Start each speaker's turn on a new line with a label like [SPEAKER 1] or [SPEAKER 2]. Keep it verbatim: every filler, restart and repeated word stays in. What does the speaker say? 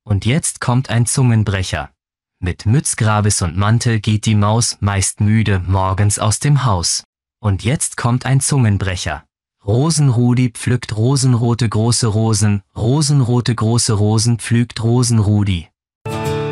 [SPEAKER 1] Und jetzt kommt ein Zungenbrecher. Mit Mütz, Grabes und Mantel geht die Maus, meist müde, morgens aus dem Haus. Und jetzt kommt ein Zungenbrecher. Rosenrudi pflückt rosenrote große Rosen, rosenrote große Rosen pflügt Rosenrudi.